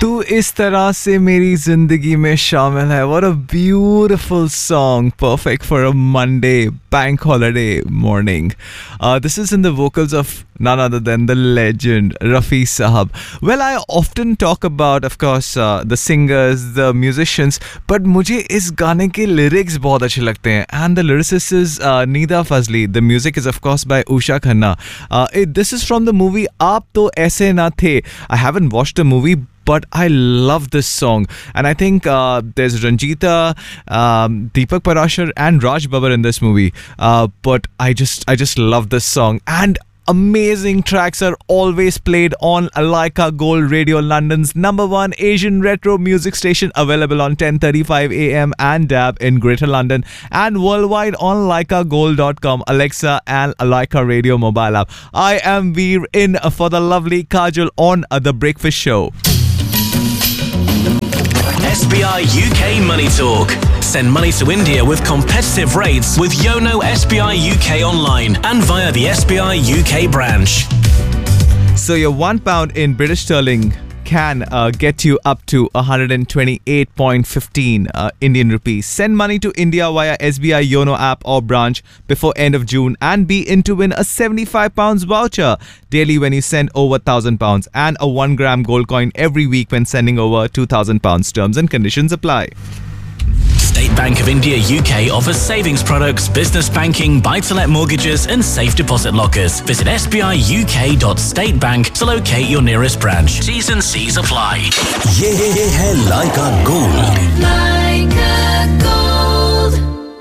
तू इस तरह से मेरी जिंदगी में शामिल है. What a beautiful song, perfect for a Monday bank holiday morning. This is in the vocals of none other than the legend Rafi Sahab. Well, I often talk about, of course, the singers, the musicians, but मुझे इस गाने के lyrics बहुत अच्छे लगते हैं. And the lyricist is Nida Fazli. The music is, of course, by Usha Khanna. This is from the movie Aap To Aise Na The. I haven't watched the movie, but I love this song. And I think there's Ranjita, Deepak Parashar and Raj Babbar in this movie. But I just love this song. And amazing tracks are always played on Laika Gold Radio, London's #1 Asian retro music station, available on 10:35 AM and DAB in Greater London and worldwide on laikagold.com, Alexa and Laika Radio mobile app. I am Veer in for the lovely Kajal on The Breakfast Show. SBI UK Money Talk. Send money to India with competitive rates with Yono SBI UK online and via the SBI UK branch. So your £1 in British sterling can get you up to 128.15 Indian rupees. Send money to India via SBI Yono app or branch before end of June and be in to win a £75 voucher daily when you send over £1,000 and a 1 gram gold coin every week when sending over £2,000. Terms and conditions apply. State Bank of India UK offers savings products, business banking, buy-to-let mortgages and safe deposit lockers. Visit sbiuk.statebank to locate your nearest branch. T's and C's apply. ये है Laika Gold. Laika Gold.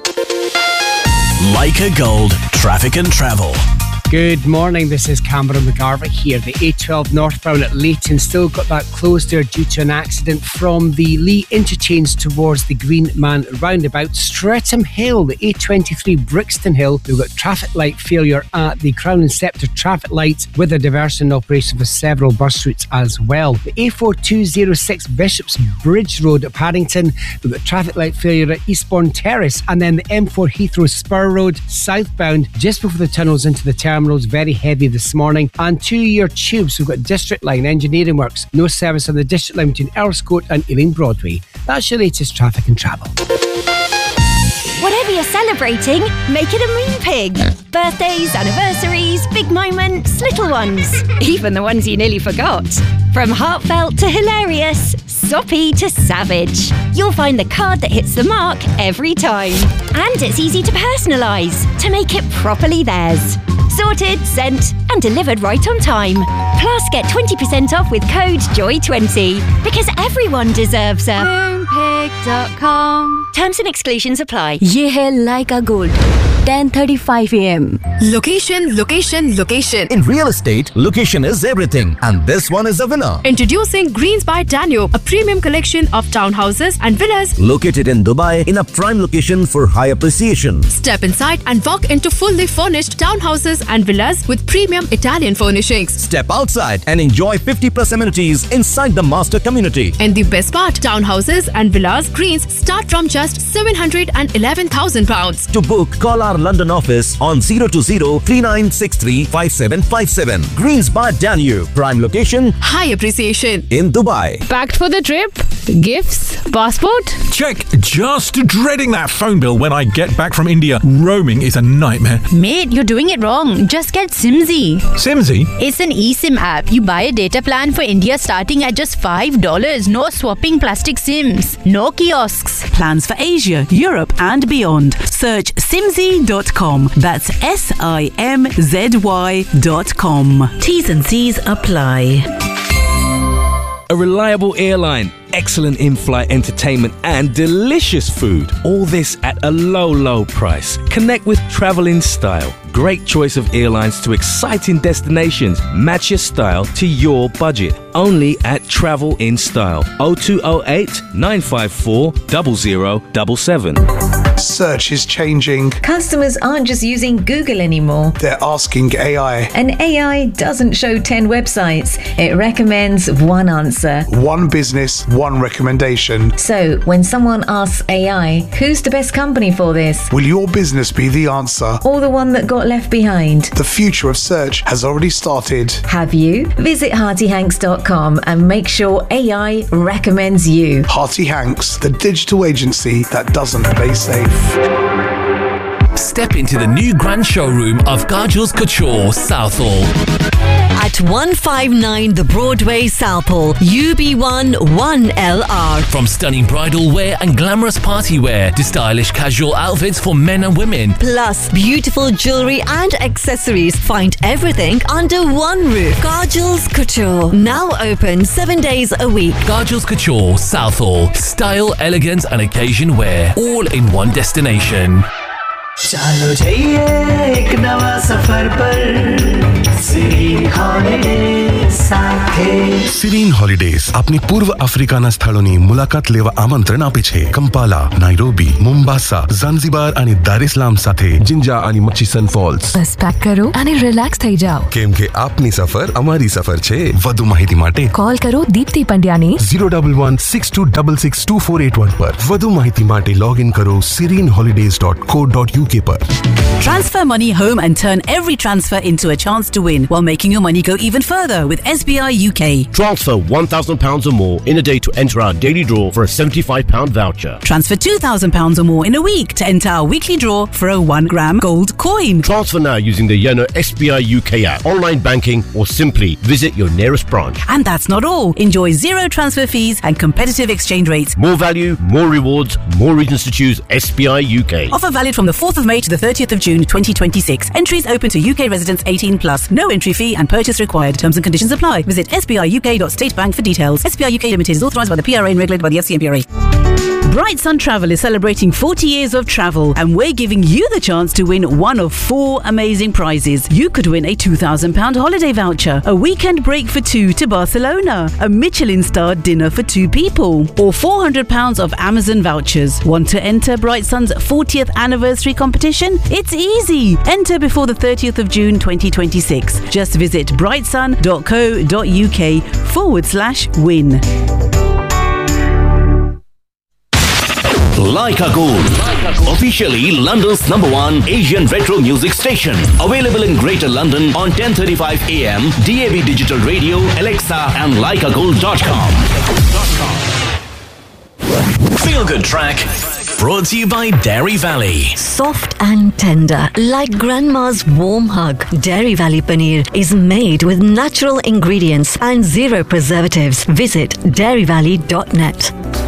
Laika Gold. Traffic and travel. Good morning, this is Cameron McGarvey here. The A12 northbound at Leighton still got that closed there due to an accident from the Lee interchange towards the Green Man roundabout. Streatham Hill, the A23 Brixton Hill, we've got traffic light failure at the Crown and Sceptre traffic lights with a diversion operation for several bus routes as well. The A4206 Bishops Bridge Road at Paddington, we've got traffic light failure at Eastbourne Terrace, and then the M4 Heathrow Spur Road southbound just before the tunnels into the terminals, very heavy this morning. And 2-year tubes, we've got District Line engineering works, no service on the District Line between Earls Court and Ealing Broadway. That's your latest traffic and travel. Whatever you're celebrating, make it a Moonpig. Birthdays, anniversaries, big moments, little ones. Even the ones you nearly forgot. From heartfelt to hilarious, soppy to savage. You'll find the card that hits the mark every time. And it's easy to personalise to make it properly theirs. Sorted, sent and delivered right on time. Plus get 20% off with code JOY20 because everyone deserves a Moonpig.com. Terms and exclusions apply. ये है Laika Gold. 10:35 AM. Location, location, location. In real estate, location is everything, and this one is a winner. Introducing Greens by Danube, a premium collection of townhouses and villas Located in Dubai in a prime location for high appreciation. Step inside and walk into fully furnished townhouses and villas with premium Italian furnishings. Step outside and enjoy 50+ amenities inside the master community. And the best part, townhouses and villas Greens start from just £711,000. To book, call our London office on 020-3963-5757. Greens by Danube, prime location, High appreciation. in Dubai. Packed for the trip? Gifts? Passport? Check. Just dreading that phone bill when I get back from India. Roaming is a nightmare. Mate, you're doing it wrong. Just get Simzy. Simzy? It's an eSIM app. You buy a data plan for India starting at just $5. No swapping plastic SIMs. No kiosks. Plans for Asia, Europe and beyond. Search simzy.com. That's SIMZY.com. T's and C's apply. A reliable airline, excellent in-flight entertainment and delicious food. All this at a low, low price. Connect with Travel in Style. Great choice of airlines to exciting destinations. Match your style to your budget. Only at Travel in Style. 0208 954 0077. Search is changing. Customers aren't just using Google anymore. They're asking AI. And AI doesn't show 10 websites. It recommends one answer. One business, one recommendation. So, when someone asks AI, who's the best company for this? Will your business be the answer? Or the one that got left behind? The future of search has already started. Have you? Visit HeartyHanks.com and make sure AI recommends you. Hearty Hanks, the digital agency that doesn't play safe. Step into the new grand showroom of Kajal's Couture, Southall. At 159 The Broadway, Southall, UB1 1LR. From stunning bridal wear and glamorous party wear to stylish casual outfits for men and women. Plus beautiful jewellery and accessories. Find everything under one roof. Kajal's Couture. Now open 7 days a week. Kajal's Couture, Southall. Style, elegance and occasion wear. All in one destination. चलो जाइए एक नवा सफर पर Sirin holidays સાથે સિરીન holidays આપની પૂર્વ આફ્રિકાના સ્થળોની મુલાકાત લેવા આમંત્રણ આપે છે. કંપાલા, નાઇરોબી, મોમ્બાસા, ઝાંઝીબાર અને દારેસલામ સાથે જિંજા અને મચીસન ફોલ્સ. બસ પેક કરો અને રિલેક્સ થઈ જાઓ. કેમ કે આપની સફર અમારી સફર છે. વધુ માહિતી માટે કોલ કરો દીપ્તિ પંડ્યાને 011-6266-2481 પર. વધુ માહિતી માટે લોગ ઇન કરો sereenholidays.co.uk પર. Transfer money home and turn every transfer into a chance to win while making your money go even further with SBI UK. Transfer £1,000 or more in a day to enter our daily draw for a £75 voucher. Transfer £2,000 or more in a week to enter our weekly draw for a 1 gram gold coin. Transfer now using the Yono SBI UK app, online banking or simply visit your nearest branch. And that's not all. Enjoy zero transfer fees and competitive exchange rates. More value, more rewards, more reasons to choose SBI UK. Offer valid from the 4th of May to the 30th of June 2026. Entries open to UK residents 18 plus. No entry fee and purchase required. Terms and conditions apply. Visit sbiuk.statebank for details. SBI UK Limited is authorised by the PRA and regulated by the FCMPRA. Bright Sun Travel is celebrating 40 years of travel and we're giving you the chance to win one of 4 amazing prizes. You could win a £2,000 holiday voucher, a weekend break for 2 to Barcelona, a Michelin-starred dinner for 2 people, or £400 of Amazon vouchers. Want to enter Bright Sun's 40th anniversary competition? It's easy. Enter before the 30th of June 2026. Just visit brightsun.co.uk/win. Leica Gold, officially London's #1 Asian retro music station. Available in Greater London on 10:35 AM, DAB Digital Radio, Alexa and leicagold.com. Feel Good Track, brought to you by Dairy Valley. Soft and tender, like grandma's warm hug. Dairy Valley Paneer is made with natural ingredients and zero preservatives. Visit dairyvalley.net.